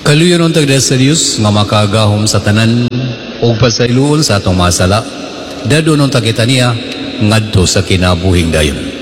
Kaluyon ang tagda sa Diyos nga makagahom sa tanan o pasailuon sa atong masala. Dado nung takita niya ngadto sa kinabuhing dayon.